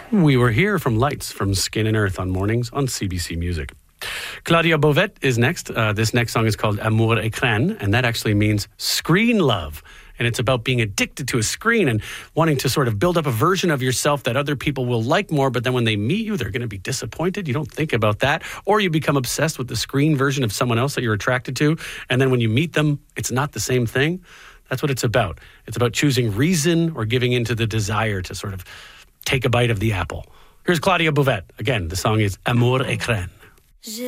We were here from Lights from Skin and Earth on mornings on CBC Music. Claudia Bovet is next. This next song is called Amour Écran, and that actually means screen love. And it's about being addicted to a screen and wanting to sort of build up a version of yourself that other people will like more, but then when they meet you, they're going to be disappointed. You don't think about that. Or you become obsessed with the screen version of someone else that you're attracted to, and then when you meet them, it's not the same thing. That's what it's about. It's about choosing reason or giving into the desire to sort of take a bite of the apple. Here's Claudia Bovet. Again, the song is Amour Écran.